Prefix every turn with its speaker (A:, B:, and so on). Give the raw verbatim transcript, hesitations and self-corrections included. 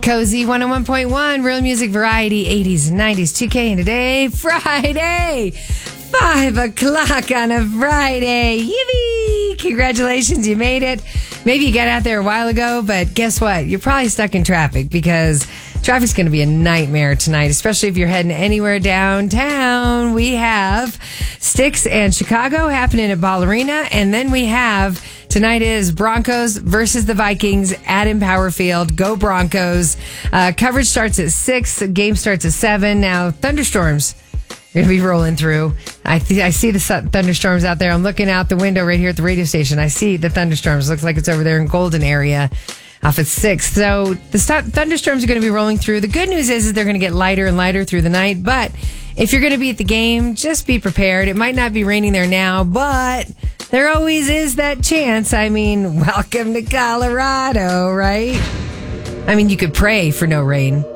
A: Cozy one oh one point one, real music variety, eighties and nineties, two K, and today, Friday, five o'clock on a Friday. Yippee! Congratulations, you made it. Maybe you got out there a while ago, but guess what? You're probably stuck in traffic because traffic's going to be a nightmare tonight, especially if you're heading anywhere downtown. We have Styx and Chicago happening at Ballerina, and then we have tonight is Broncos versus the Vikings at Empower Field. Go Broncos. Uh, coverage starts at six. The game starts at seven. Now, thunderstorms are going to be rolling through. I, th- I see the su- thunderstorms out there. I'm looking out the window right here at the radio station. I see the thunderstorms. Looks like it's over there in Golden area off at six. So the st- thunderstorms are going to be rolling through. The good news is, is they're going to get lighter and lighter through the night. But if you're going to be at the game, just be prepared. It might not be raining there now, but there always is that chance. I mean, welcome to Colorado, right? I mean, you could pray for no rain.